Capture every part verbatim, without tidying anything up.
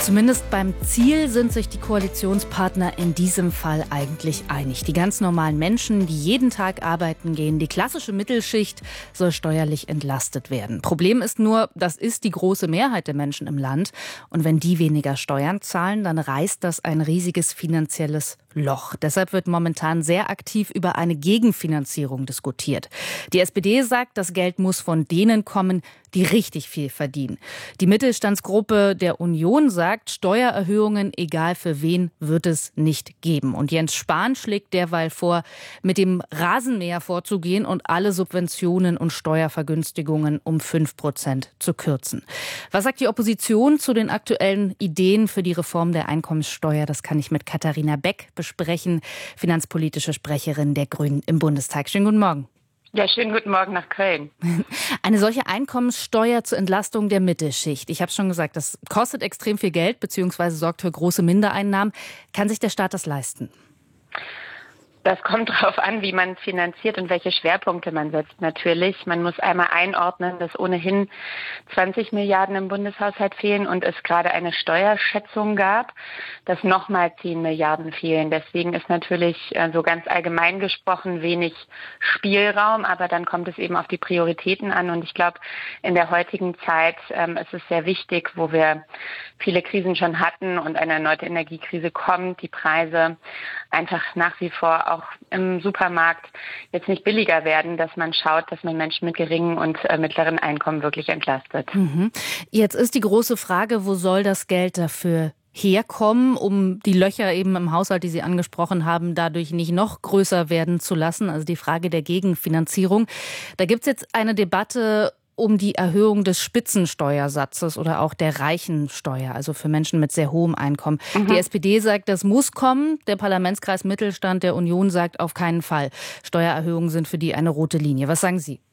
Zumindest beim Ziel sind sich die Koalitionspartner in diesem Fall eigentlich einig. Die ganz normalen Menschen, die jeden Tag arbeiten gehen, die klassische Mittelschicht soll steuerlich entlastet werden. Problem ist nur, das ist die große Mehrheit der Menschen im Land. Und wenn die weniger Steuern zahlen, dann reißt das ein riesiges finanzielles Loch. Deshalb wird momentan sehr aktiv über eine Gegenfinanzierung diskutiert. Die S P D sagt, das Geld muss von denen kommen, die richtig viel verdienen. Die Mittelstandsgruppe der Union sagt, Steuererhöhungen, egal für wen, wird es nicht geben. Und Jens Spahn schlägt derweil vor, mit dem Rasenmäher vorzugehen und alle Subventionen und Steuervergünstigungen um fünf Prozent zu kürzen. Was sagt die Opposition zu den aktuellen Ideen für die Reform der Einkommenssteuer? Das kann ich mit Katharina Beck besprechen, finanzpolitische Sprecherin der Grünen im Bundestag. Schönen guten Morgen. Ja, schönen guten Morgen nach Köln. Eine solche Einkommenssteuer zur Entlastung der Mittelschicht. Ich habe schon gesagt, das kostet extrem viel Geld bzw. sorgt für große Mindereinnahmen. Kann sich der Staat das leisten? Das kommt darauf an, wie man finanziert und welche Schwerpunkte man setzt natürlich. Man muss einmal einordnen, dass ohnehin zwanzig Milliarden im Bundeshaushalt fehlen und es gerade eine Steuerschätzung gab, dass nochmal zehn Milliarden fehlen. Deswegen ist natürlich so ganz allgemein gesprochen wenig Spielraum, aber dann kommt es eben auf die Prioritäten an. Und ich glaube, in der heutigen Zeit ähm, ist es sehr wichtig, wo wir viele Krisen schon hatten und eine erneute Energiekrise kommt, die Preise einfach nach wie vor auch im Supermarkt jetzt nicht billiger werden, dass man schaut, dass man Menschen mit geringen und äh, mittleren Einkommen wirklich entlastet. Mhm. Jetzt ist die große Frage, wo soll das Geld dafür herkommen, um die Löcher eben im Haushalt, die Sie angesprochen haben, dadurch nicht noch größer werden zu lassen? Also die Frage der Gegenfinanzierung. Da gibt es jetzt eine Debatte um die Erhöhung des Spitzensteuersatzes oder auch der Reichensteuer, also für Menschen mit sehr hohem Einkommen. Mhm. Die S P D sagt, das muss kommen. Der Parlamentskreis Mittelstand der Union sagt, auf keinen Fall. Steuererhöhungen sind für die eine rote Linie. Was sagen Sie?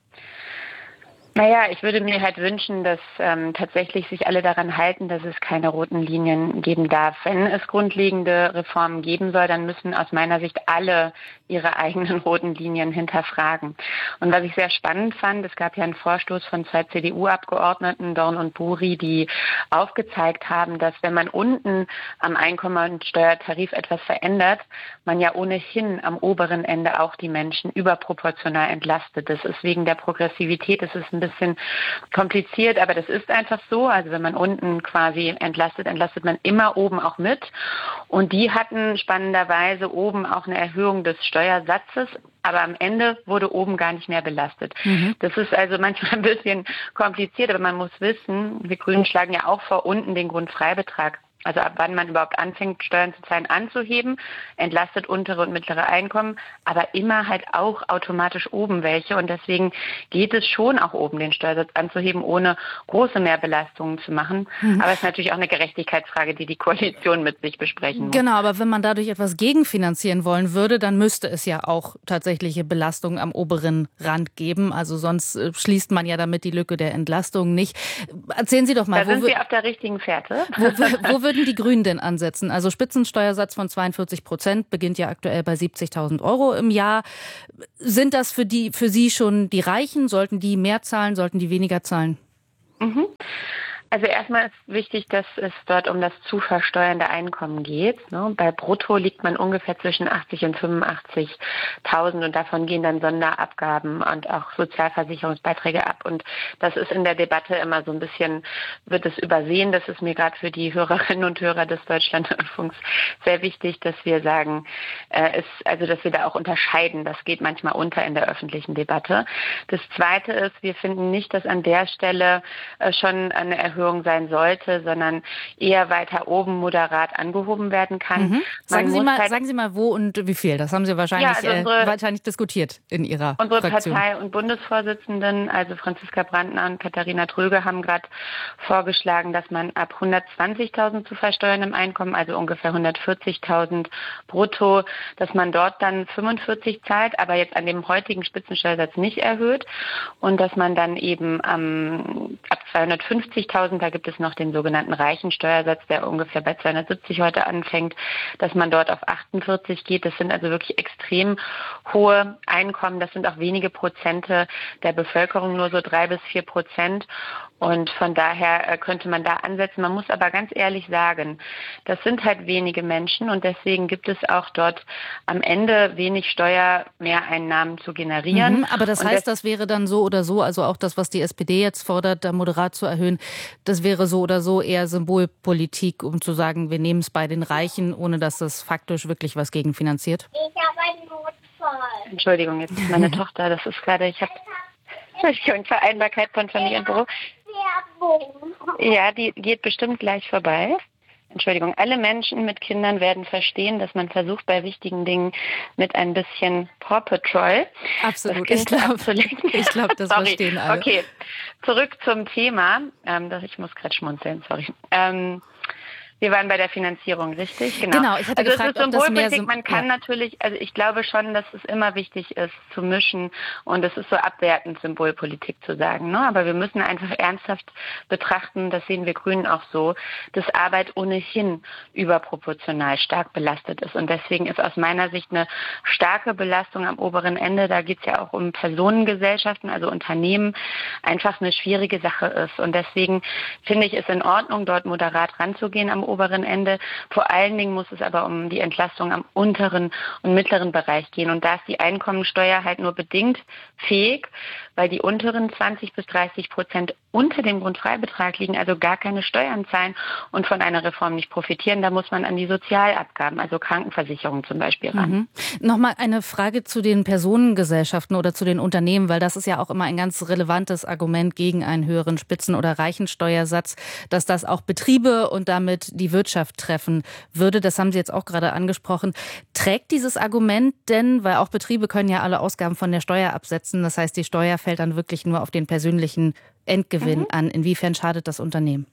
Naja, ich würde mir halt wünschen, dass ähm, tatsächlich sich alle daran halten, dass es keine roten Linien geben darf. Wenn es grundlegende Reformen geben soll, dann müssen aus meiner Sicht alle ihre eigenen roten Linien hinterfragen. Und was ich sehr spannend fand, es gab ja einen Vorstoß von zwei C D U-Abgeordneten, Dorn und Buri, die aufgezeigt haben, dass wenn man unten am Einkommensteuertarif etwas verändert, man ja ohnehin am oberen Ende auch die Menschen überproportional entlastet. Das ist wegen der Progressivität, das ist ein bisschen kompliziert, aber das ist einfach so. Also wenn man unten quasi entlastet, entlastet man immer oben auch mit. Und die hatten spannenderweise oben auch eine Erhöhung des Steuersatzes, aber am Ende wurde oben gar nicht mehr belastet. Mhm. Das ist also manchmal ein bisschen kompliziert, aber man muss wissen, wir Grünen schlagen ja auch vor, unten den Grundfreibetrag, also ab wann man überhaupt anfängt, Steuern zu zahlen, anzuheben, entlastet untere und mittlere Einkommen, aber immer halt auch automatisch oben welche. Und deswegen geht es schon auch oben, den Steuersatz anzuheben, ohne große Mehrbelastungen zu machen. Mhm. Aber es ist natürlich auch eine Gerechtigkeitsfrage, die die Koalition mit sich besprechen muss. Genau, aber wenn man dadurch etwas gegenfinanzieren wollen würde, dann müsste es ja auch tatsächliche Belastungen am oberen Rand geben. Also sonst schließt man ja damit die Lücke der Entlastung nicht. Erzählen Sie doch mal. Da sind Sie auf der richtigen Fährte. Wo, wo würden die Grünen denn ansetzen? Also Spitzensteuersatz von zweiundvierzig Prozent beginnt ja aktuell bei siebzigtausend Euro im Jahr. Sind das für die, für Sie schon die Reichen? Sollten die mehr zahlen? Sollten die weniger zahlen? Mhm. Also erstmal ist wichtig, dass es dort um das zu versteuernde Einkommen geht. Ne? Bei Brutto liegt man ungefähr zwischen achtzig und fünfundachtzigtausend und davon gehen dann Sonderabgaben und auch Sozialversicherungsbeiträge ab. Und das ist in der Debatte immer so ein bisschen, wird es übersehen. Das ist mir gerade für die Hörerinnen und Hörer des Deutschlandfunks sehr wichtig, dass wir sagen, äh, ist, also dass wir da auch unterscheiden. Das geht manchmal unter in der öffentlichen Debatte. Das Zweite ist, wir finden nicht, dass an der Stelle äh, schon eine Erhöhung sein sollte, sondern eher weiter oben moderat angehoben werden kann. Mhm. Sagen Sie mal, halt sagen Sie mal, wo und wie viel? Das haben Sie wahrscheinlich, ja, also unsere, äh, wahrscheinlich diskutiert in Ihrer unsere Fraktion. Partei- und Bundesvorsitzenden, also Franziska Brandner und Katharina Tröge, haben gerade vorgeschlagen, dass man ab hundertzwanzigtausend zu versteuerndem Einkommen, also ungefähr hundertvierzigtausend brutto, dass man dort dann fünfundvierzig zahlt, aber jetzt an dem heutigen Spitzensteuersatz nicht erhöht und dass man dann eben ähm, ab zweihundertfünfzigtausend, da gibt es noch den sogenannten Reichensteuersatz, der ungefähr bei zweihundertsiebzig heute anfängt, dass man dort auf achtundvierzig geht. Das sind also wirklich extrem hohe Einkommen. Das sind auch wenige Prozente der Bevölkerung, nur so drei bis vier Prozent. Und von daher könnte man da ansetzen. Man muss aber ganz ehrlich sagen, das sind halt wenige Menschen und deswegen gibt es auch dort am Ende wenig Steuermehreinnahmen zu generieren. Mhm, aber das und heißt, das, das wäre dann so oder so, also auch das, was die S P D jetzt fordert, da moderat zu erhöhen, das wäre so oder so eher Symbolpolitik, um zu sagen, wir nehmen es bei den Reichen, ohne dass das faktisch wirklich was gegenfinanziert? Ich habe einen Notfall. Entschuldigung, jetzt ist meine Tochter, das ist gerade, ich habe Entschuldigung, Vereinbarkeit von Familie und Beruf. Ja, die geht bestimmt gleich vorbei. Entschuldigung, alle Menschen mit Kindern werden verstehen, dass man versucht, bei wichtigen Dingen mit ein bisschen Paw Patrol Absolut, ich glaube, ich glaub, das sorry. verstehen alle. Okay, zurück zum Thema. Ähm, ich muss gerade schmunzeln, sorry. Ähm, Wir waren bei der Finanzierung, richtig? Genau. Genau, ich hatte also gefragt, es ist Symbolpolitik, ob das mehr man kann ja. natürlich, also ich glaube schon, dass es immer wichtig ist, zu mischen und es ist so abwertend, Symbolpolitik zu sagen. Ne? Aber wir müssen einfach ernsthaft betrachten, das sehen wir Grünen auch so, dass Arbeit ohnehin überproportional stark belastet ist. Und deswegen ist aus meiner Sicht eine starke Belastung am oberen Ende, da geht es ja auch um Personengesellschaften, also Unternehmen, einfach eine schwierige Sache ist. Und deswegen finde ich es in Ordnung, dort moderat ranzugehen am oberen Ende. Vor allen Dingen muss es aber um die Entlastung am unteren und mittleren Bereich gehen. Und da ist die Einkommensteuer halt nur bedingt fähig, weil die unteren zwanzig bis dreißig Prozent unter dem Grundfreibetrag liegen, also gar keine Steuern zahlen und von einer Reform nicht profitieren. Da muss man an die Sozialabgaben, also Krankenversicherung zum Beispiel ran. Mhm. Nochmal eine Frage zu den Personengesellschaften oder zu den Unternehmen, weil das ist ja auch immer ein ganz relevantes Argument gegen einen höheren Spitzen- oder Reichensteuersatz, dass das auch Betriebe und damit die Wirtschaft treffen würde. Das haben Sie jetzt auch gerade angesprochen. Trägt dieses Argument denn, weil auch Betriebe können ja alle Ausgaben von der Steuer absetzen, das heißt, die Steuer fällt dann wirklich nur auf den persönlichen Endgewinn mhm. an. Inwiefern schadet das Unternehmen?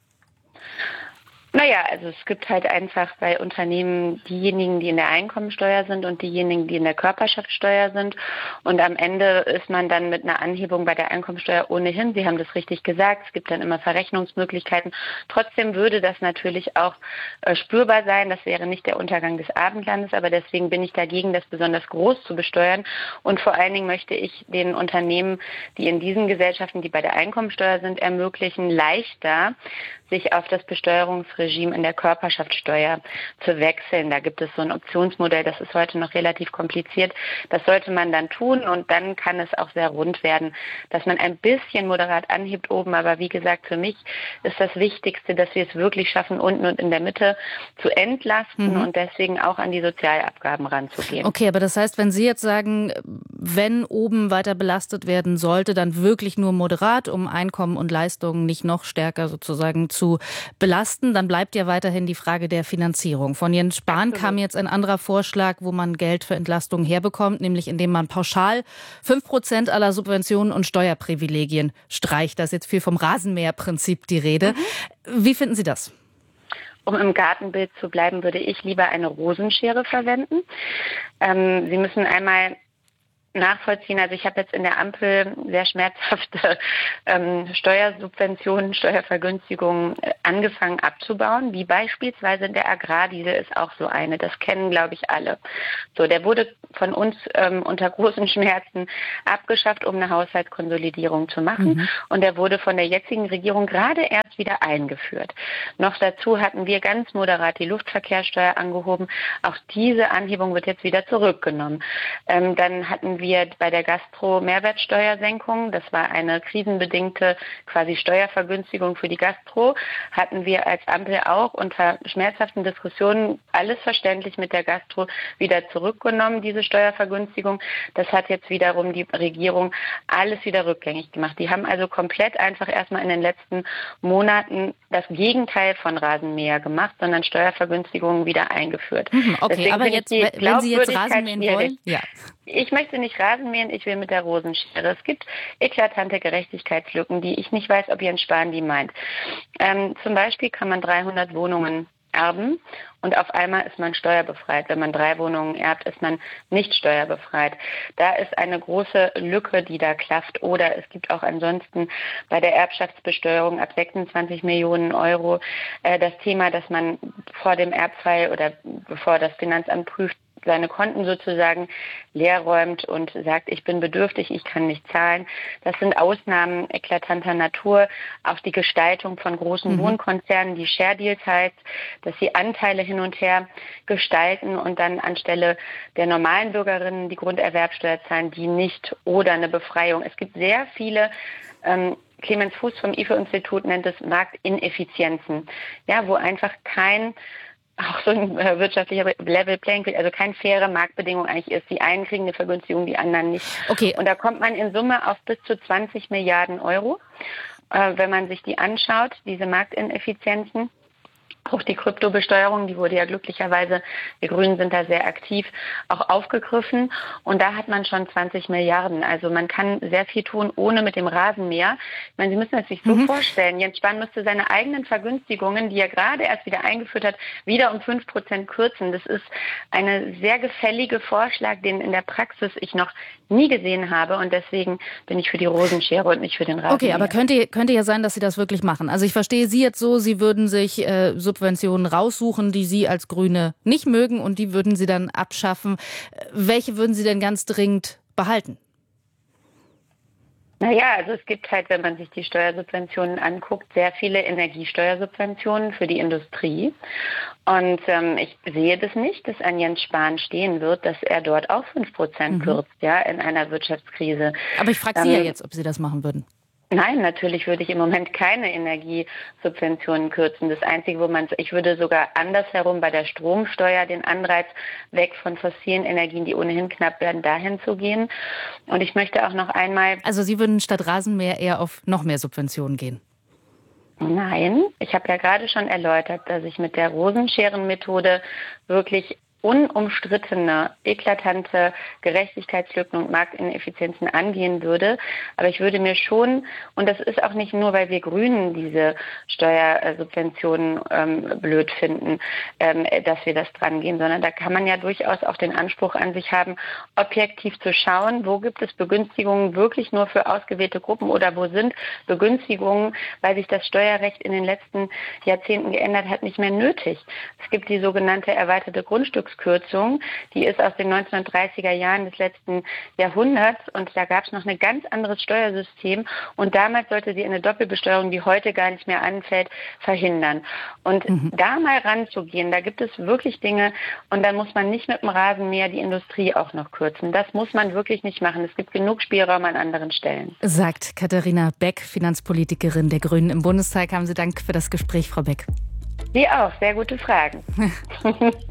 Naja, also es gibt halt einfach bei Unternehmen diejenigen, die in der Einkommensteuer sind und diejenigen, die in der Körperschaftssteuer sind. Und am Ende ist man dann mit einer Anhebung bei der Einkommensteuer ohnehin. Sie haben das richtig gesagt, es gibt dann immer Verrechnungsmöglichkeiten. Trotzdem würde das natürlich auch äh, spürbar sein. Das wäre nicht der Untergang des Abendlandes, aber deswegen bin ich dagegen, das besonders groß zu besteuern. Und vor allen Dingen möchte ich den Unternehmen, die in diesen Gesellschaften, die bei der Einkommensteuer sind, ermöglichen, leichter sich auf das Besteuerungsregime in der Körperschaftssteuer zu wechseln. Da gibt es so ein Optionsmodell, das ist heute noch relativ kompliziert. Das sollte man dann tun und dann kann es auch sehr rund werden, dass man ein bisschen moderat anhebt oben. Aber wie gesagt, für mich ist das Wichtigste, dass wir es wirklich schaffen, unten und in der Mitte zu entlasten mhm. und deswegen auch an die Sozialabgaben ranzugehen. Okay, aber das heißt, wenn Sie jetzt sagen, wenn oben weiter belastet werden sollte, dann wirklich nur moderat, um Einkommen und Leistungen nicht noch stärker sozusagen zu zu belasten, dann bleibt ja weiterhin die Frage der Finanzierung. Von Jens Spahn Absolut. kam jetzt ein anderer Vorschlag, wo man Geld für Entlastungen herbekommt, nämlich indem man pauschal fünf Prozent aller Subventionen und Steuerprivilegien streicht. Da ist jetzt viel vom Rasenmäherprinzip die Rede. Mhm. Wie finden Sie das? Um im Gartenbild zu bleiben, würde ich lieber eine Rosenschere verwenden. Ähm, Sie müssen einmal nachvollziehen. Also ich habe jetzt in der Ampel sehr schmerzhafte ähm, Steuersubventionen, Steuervergünstigungen äh, angefangen abzubauen, wie beispielsweise der Agrardiesel ist auch so eine. Das kennen, glaube ich, alle. So, der wurde von uns ähm, unter großen Schmerzen abgeschafft, um eine Haushaltskonsolidierung zu machen. Mhm. Und der wurde von der jetzigen Regierung gerade erst wieder eingeführt. Noch dazu hatten wir ganz moderat die Luftverkehrssteuer angehoben. Auch diese Anhebung wird jetzt wieder zurückgenommen. Ähm, dann hatten wir wir bei der Gastro Mehrwertsteuersenkung, das war eine krisenbedingte quasi Steuervergünstigung für die Gastro, hatten wir als Ampel auch unter schmerzhaften Diskussionen alles verständlich mit der Gastro wieder zurückgenommen, diese Steuervergünstigung. Das hat jetzt wiederum die Regierung alles wieder rückgängig gemacht. Die haben also komplett einfach erstmal in den letzten Monaten das Gegenteil von Rasenmäher gemacht, sondern Steuervergünstigungen wieder eingeführt. Mhm, okay, Deswegen aber jetzt, wenn Sie jetzt Rasenmähen wollen? Ja. Ich möchte nicht Rasenmähen, ich will mit der Rosenschere. Es gibt eklatante Gerechtigkeitslücken, die ich nicht weiß, ob Jens Spahn die meint. Ähm, zum Beispiel kann man dreihundert Wohnungen erben und auf einmal ist man steuerbefreit. Wenn man drei Wohnungen erbt, ist man nicht steuerbefreit. Da ist eine große Lücke, die da klafft. Oder es gibt auch ansonsten bei der Erbschaftsbesteuerung ab sechsundzwanzig Millionen Euro äh, das Thema, dass man vor dem Erbfall oder bevor das Finanzamt prüft, seine Konten sozusagen leerräumt und sagt, ich bin bedürftig, ich kann nicht zahlen. Das sind Ausnahmen eklatanter Natur. Auch die Gestaltung von großen mhm. Wohnkonzernen, die Share Deals heißt, dass sie Anteile hin und her gestalten und dann anstelle der normalen Bürgerinnen die Grunderwerbsteuer zahlen, die nicht, oder eine Befreiung. Es gibt sehr viele ähm, Clemens Fuß vom I F O-Institut nennt es Marktineffizienzen, ja, wo einfach kein, auch so ein äh, wirtschaftlicher Level Playing Field, also keine faire Marktbedingung eigentlich ist. Die einen kriegen eine Vergünstigung, die anderen nicht. Okay. Und da kommt man in Summe auf bis zu zwanzig Milliarden Euro, äh, wenn man sich die anschaut, diese Marktineffizienzen. Auch die Kryptobesteuerung, die wurde ja glücklicherweise, wir Grünen sind da sehr aktiv, auch aufgegriffen. Und da hat man schon zwanzig Milliarden. Also man kann sehr viel tun, ohne mit dem Rasenmäher. Ich meine, Sie müssen es sich so mhm. vorstellen, Jens Spahn müsste seine eigenen Vergünstigungen, die er gerade erst wieder eingeführt hat, wieder um fünf Prozent kürzen. Das ist ein sehr gefälliger Vorschlag, den in der Praxis ich noch nie gesehen habe. Und deswegen bin ich für die Rosenschere und nicht für den Rasenmäher. Okay, aber könnte, könnte ja sein, dass Sie das wirklich machen. Also ich verstehe Sie jetzt so, Sie würden sich äh, Subventionen raussuchen, die Sie als Grüne nicht mögen, und die würden Sie dann abschaffen. Welche würden Sie denn ganz dringend behalten? Naja, also es gibt halt, wenn man sich die Steuersubventionen anguckt, sehr viele Energiesteuersubventionen für die Industrie. Und ähm, ich sehe das nicht, dass an Jens Spahn stehen wird, dass er dort auch fünf Prozent mhm. kürzt, ja, in einer Wirtschaftskrise. Aber ich frage Sie ähm, ja jetzt, ob Sie das machen würden. Nein, natürlich würde ich im Moment keine Energiesubventionen kürzen. Das Einzige, wo man, ich würde sogar andersherum bei der Stromsteuer den Anreiz weg von fossilen Energien, die ohnehin knapp werden, dahin zu gehen. Und ich möchte auch noch einmal... Also Sie würden statt Rasenmäher eher auf noch mehr Subventionen gehen? Nein, ich habe ja gerade schon erläutert, dass ich mit der Rosenscherenmethode wirklich unumstrittene, eklatante Gerechtigkeitslücken und Marktineffizienzen angehen würde. Aber ich würde mir schon, und das ist auch nicht nur, weil wir Grünen diese Steuersubventionen ähm, blöd finden, ähm, dass wir das dran gehen, sondern da kann man ja durchaus auch den Anspruch an sich haben, objektiv zu schauen, wo gibt es Begünstigungen wirklich nur für ausgewählte Gruppen oder wo sind Begünstigungen, weil sich das Steuerrecht in den letzten Jahrzehnten geändert hat, nicht mehr nötig. Es gibt die sogenannte erweiterte Grundstücks Kürzung, die ist aus den neunzehnhundertdreißiger Jahren des letzten Jahrhunderts, und da gab es noch ein ganz anderes Steuersystem, und damals sollte sie eine Doppelbesteuerung, die heute gar nicht mehr anfällt, verhindern. Und mhm. da mal ranzugehen, da gibt es wirklich Dinge, und dann muss man nicht mit dem Rasenmäher die Industrie auch noch kürzen. Das muss man wirklich nicht machen. Es gibt genug Spielraum an anderen Stellen. Sagt Katharina Beck, Finanzpolitikerin der Grünen im Bundestag. Haben Sie Dank für das Gespräch, Frau Beck. Sie auch. Sehr gute Fragen.